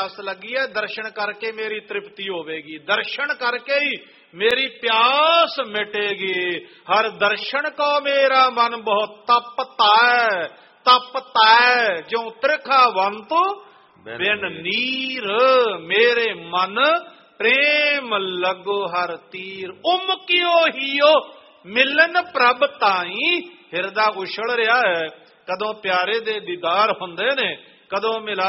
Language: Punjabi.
ਪਿਆਸ ਲੱਗੀ ਹੈ, ਦਰਸ਼ਨ ਕਰਕੇ ਮੇਰੀ ਤ੍ਰਿਪਤੀ ਹੋਵੇਗੀ, ਦਰਸ਼ਨ ਕਰਕੇ ਹੀ ਮੇਰੀ ਪਿਆਸ ਮਿਟੇਗੀ। ਹਰ ਦਰਸ਼ਨ ਕੋ ਮੇਰਾ ਮਨ ਬਹੁਤ ਤਪਤਾ ਹੈ, ਤਪਤਾ ਹੈ ਜਿਉ ਤ੍ਰਿਖਾਵੰਤ ਬਿਨ ਨੀਰ। ਮੇਰੇ ਮਨ ਪ੍ਰੇਮ ਲੱਗੋ ਹਰ ਤੀਰ। ਉਮਕਿਓ ਹੀਓ ਮਿਲਨ ਪ੍ਰਭ ਤਾਈ। ਹਿਰਦਾ ਉਛਲ ਰਿਹਾ ਹੈ, ਕਦੋਂ ਪਿਆਰੇ ਦੇ ਦੀਦਾਰ ਹੁੰਦੇ ਨੇ, ਕਦੋਂ ਮਿਲਾ